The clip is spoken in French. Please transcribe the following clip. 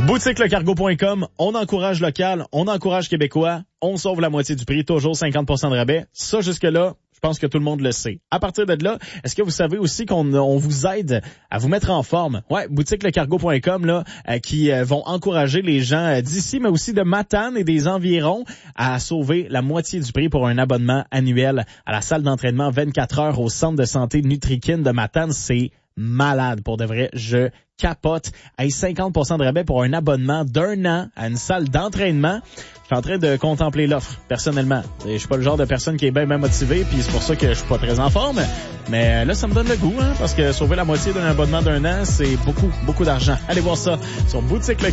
BoutiqueLeCargo.com, on encourage local, on encourage québécois, on sauve la moitié du prix, toujours 50% de rabais. Ça, jusque-là, je pense que tout le monde le sait. À partir de là, est-ce que vous savez aussi qu'on vous aide à vous mettre en forme? Ouais, BoutiqueLeCargo.com, là, qui vont encourager les gens d'ici, mais aussi de Matane et des environs à sauver la moitié du prix pour un abonnement annuel à la salle d'entraînement 24 heures au centre de santé Nutrikin de Matane. C'est malade. Pour de vrai, je capote. 50% de rabais pour un abonnement d'1 an à une salle d'entraînement. Je suis en train de contempler l'offre, personnellement. Et je suis pas le genre de personne qui est bien motivée, puis c'est pour ça que je suis pas très en forme. Mais là, ça me donne le goût, parce que sauver la moitié d'un abonnement d'1 an, c'est beaucoup d'argent. Allez voir ça sur boutique